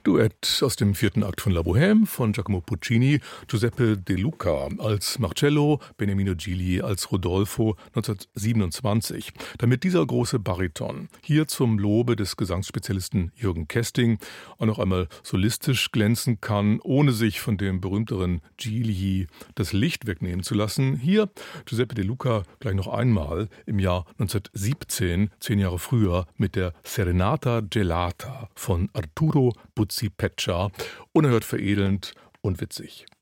Duett aus dem 4. Akt von La Bohème von Giacomo Puccini, Giuseppe De Luca als Marcello, Beniamino Gigli als Rodolfo 1927. Damit dieser große Bariton hier zum Lobe des Gesangsspezialisten Jürgen Kesting auch noch einmal solistisch glänzen kann, ohne sich von dem berühmteren Gigli das Licht wegnehmen zu lassen. Hier Giuseppe De Luca gleich noch einmal im Jahr 1917, 10 Jahre früher, mit der Serenata Gelata von Arturo Buzzi-Peccia, unerhört veredelnd und witzig.